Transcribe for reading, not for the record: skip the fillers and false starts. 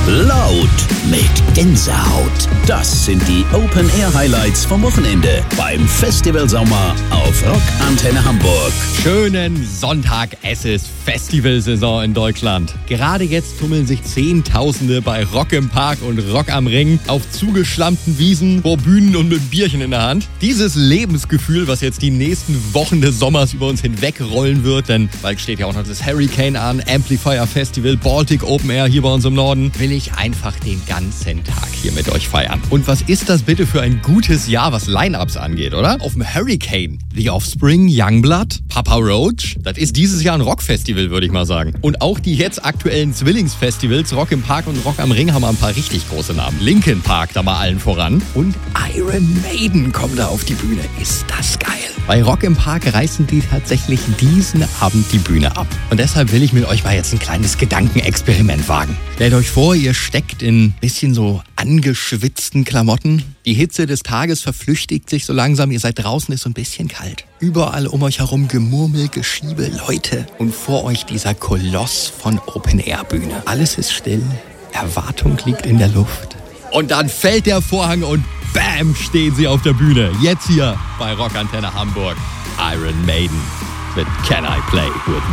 Laut mit Gänsehaut. Das sind die Open-Air-Highlights vom Wochenende beim Festival Sommer auf Rock Antenne Hamburg. Schönen Sonntag, es ist Festivalsaison in Deutschland. Gerade jetzt tummeln sich Zehntausende bei Rock im Park und Rock am Ring auf zugeschlammten Wiesen, vor Bühnen und mit Bierchen in der Hand. Dieses Lebensgefühl, was jetzt die nächsten Wochen des Sommers über uns hinwegrollen wird, denn bald steht ja auch noch das Hurricane an, Amplifier Festival, Baltic Open Air hier bei uns im Norden, will ich einfach den ganzen Tag hier mit euch feiern. Und was ist das bitte für ein gutes Jahr, was Line-Ups angeht, oder? Auf dem Hurricane, The Offspring, Youngblood, Papa Roach, das ist dieses Jahr ein Rockfestival, würde ich mal sagen. Und auch die jetzt aktuellen Zwillingsfestivals, Rock im Park und Rock am Ring, haben ein paar richtig große Namen. Linkin Park da mal allen voran. Und Iron Maiden kommen da auf die Bühne. Ist das geil. Bei Rock im Park reißen die tatsächlich diesen Abend die Bühne ab. Und deshalb will ich mit euch mal jetzt ein kleines Gedankenexperiment wagen. Stellt euch vor, ihr steckt in ein bisschen so angeschwitzten Klamotten. Die Hitze des Tages verflüchtigt sich so langsam. Ihr seid draußen, ist so ein bisschen kalt. Überall um euch herum Gemurmel, Geschiebe, Leute. Und vor euch dieser Koloss von Open-Air-Bühne. Alles ist still. Erwartung liegt in der Luft. Und dann fällt der Vorhang und bam, stehen sie auf der Bühne. Jetzt hier bei Rock Antenne Hamburg. Iron Maiden mit Can I Play With